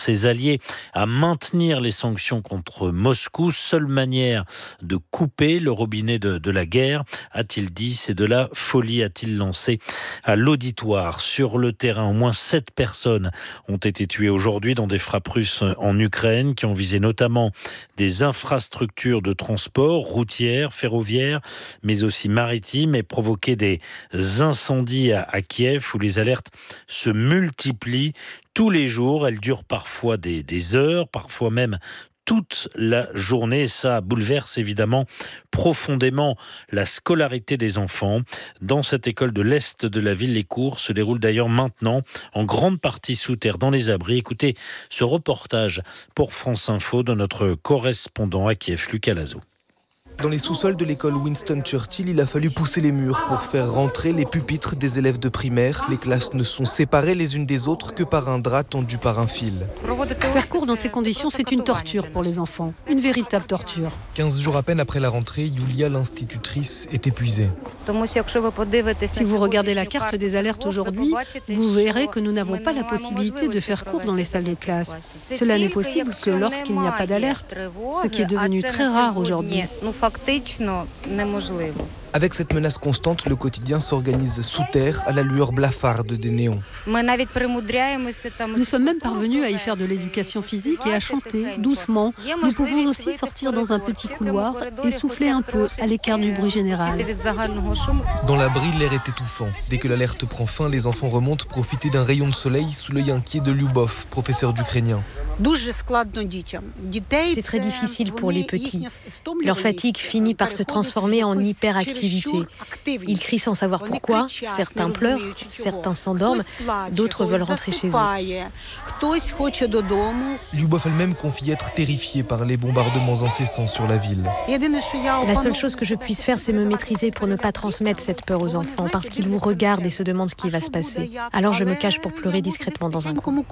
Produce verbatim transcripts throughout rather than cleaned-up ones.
ses alliés à maintenir les sanctions contre Moscou. Seule manière de couper le robinet de, de la guerre, a-t-il dit. C'est de la folie, a-t-il lancé à l'auditoire. Sur le terrain, au moins sept personnes ont été tuées aujourd'hui dans des frappes russes en Ukraine qui ont visé notamment des infrastructures de transport routières, ferroviaires, mais aussi maritimes et provoqué des incendies à, à Kiev où les alertes se multiplient tous les jours. Elles durent parfois des, des heures, parfois même toute la journée. Ça bouleverse évidemment profondément la scolarité des enfants. Dans cette école de l'Est de la ville, les cours se déroulent d'ailleurs maintenant en grande partie sous terre, dans les abris. Écoutez ce reportage pour France Info de notre correspondant à Kiev, Lucas Lazo. Dans les sous-sols de l'école Winston Churchill, il a fallu pousser les murs pour faire rentrer les pupitres des élèves de primaire. Les classes ne sont séparées les unes des autres que par un drap tendu par un fil. Faire cours dans ces conditions, c'est une torture pour les enfants. Une véritable torture. quinze jours à peine après la rentrée, Yulia, l'institutrice, est épuisée. Si vous regardez la carte des alertes aujourd'hui, vous verrez que nous n'avons pas la possibilité de faire cours dans les salles de classe. Cela n'est possible que lorsqu'il n'y a pas d'alerte, ce qui est devenu très rare aujourd'hui. Avec cette menace constante, le quotidien s'organise sous terre à la lueur blafarde des néons. Nous sommes même parvenus à y faire de l'éducation physique et à chanter doucement. Nous pouvons aussi sortir dans un petit couloir et souffler un peu à l'écart du bruit général. Dans l'abri, l'air est étouffant. Dès que l'alerte prend fin, les enfants remontent profiter d'un rayon de soleil sous l'œil inquiet de Lyubov, professeur d'ukrainien. C'est très difficile pour les petits. Leur fatigue finit par se transformer en hyperactivité. Ils crient sans savoir pourquoi. Certains pleurent, certains s'endorment, d'autres veulent rentrer chez eux. Lyubov elle-même confie être terrifiée par les bombardements incessants sur la ville. La seule chose que je puisse faire, c'est me maîtriser pour ne pas transmettre cette peur aux enfants, parce qu'ils vous regardent et se demandent ce qui va se passer. Alors je me cache pour pleurer discrètement dans un coin.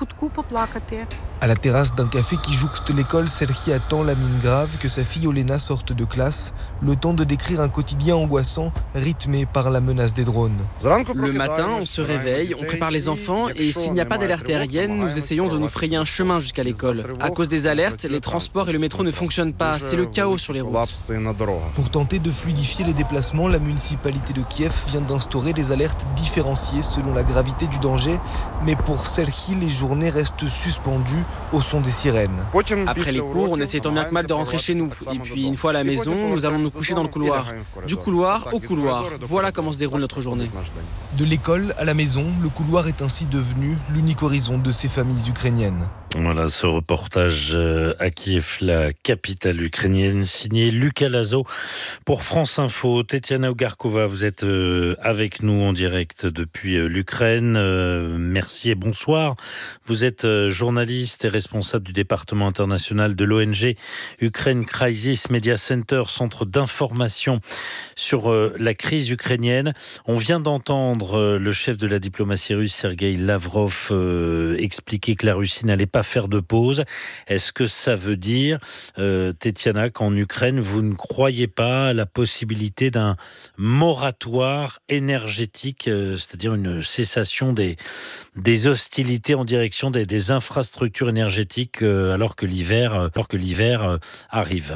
À la terrasse d'un café qui jouxte l'école, Serhi attend la mine grave que sa fille Olena sorte de classe, le temps de décrire un quotidien angoissant, rythmé par la menace des drones. Le matin, on se réveille, on prépare les enfants et s'il n'y a pas d'alerte aérienne, nous essayons de nous frayer un chemin jusqu'à l'école. À cause des alertes, les transports et le métro ne fonctionnent pas, c'est le chaos sur les routes. Pour tenter de fluidifier les déplacements, la municipalité de Kiev vient d'instaurer des alertes différenciées selon la gravité du danger, mais pour Serhi, les journées restent suspendues au son des sirènes. Après les cours, on essaie tant bien que mal de rentrer chez nous. Et puis une fois à la maison, nous allons nous coucher dans le couloir. Du couloir au couloir. Voilà comment se déroule notre journée. De l'école à la maison, le couloir est ainsi devenu l'unique horizon de ces familles ukrainiennes. Voilà ce reportage à Kiev, la capitale ukrainienne, signé Lucas Lazo pour France Info. Tetiana Ogarkova, vous êtes avec nous en direct depuis l'Ukraine. Merci et bonsoir. Vous êtes journaliste et responsable du département international de l'O N G Ukraine Crisis Media Center, centre d'information sur la crise ukrainienne. On vient d'entendre le chef de la diplomatie russe, Sergueï Lavrov, expliquer que la Russie n'allait pas faire de pause. Est-ce que ça veut dire, euh, Tetiana, qu'en Ukraine, vous ne croyez pas à la possibilité d'un moratoire énergétique, euh, c'est-à-dire une cessation des, des hostilités en direction des, des infrastructures énergétiques euh, alors que l'hiver, euh, alors que l'hiver euh, arrive?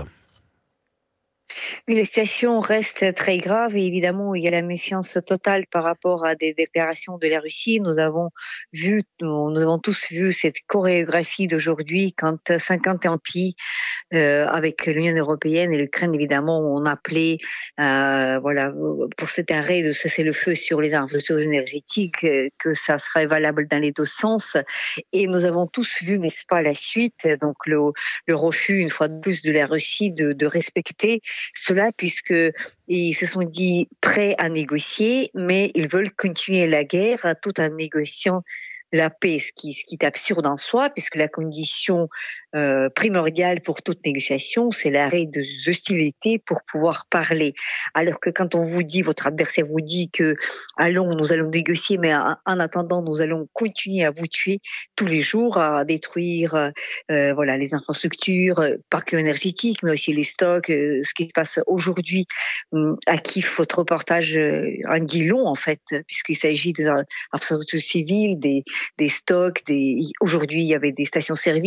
Oui, la situation reste très grave et évidemment, il y a la méfiance totale par rapport à des déclarations de la Russie. Nous avons vu, nous avons tous vu cette chorégraphie d'aujourd'hui quand cinquante pays euh, avec l'Union européenne et l'Ukraine, évidemment, ont appelé euh, voilà, pour cet arrêt de cessez-le-feu sur les infrastructures énergétiques, euh, que ça serait valable dans les deux sens. Et nous avons tous vu, n'est-ce pas, la suite, donc le, le refus, une fois de plus, de la Russie de, de respecter cela, puisqu'ils se sont dit prêts à négocier, mais ils veulent continuer la guerre tout en négociant la paix, ce qui, ce qui est absurde en soi, puisque la condition euh, primordiale pour toute négociation, c'est l'arrêt des hostilités pour pouvoir parler. Alors que quand on vous dit, votre adversaire vous dit que allons, nous allons négocier, mais en, en attendant, nous allons continuer à vous tuer tous les jours, à détruire euh, voilà, les infrastructures, pas que énergétiques, mais aussi les stocks, euh, ce qui se passe aujourd'hui euh, à Kiev, votre reportage euh, en dit long, en fait, puisqu'il s'agit des infrastructures civiles, des des stocks, des... aujourd'hui il y avait des stations-service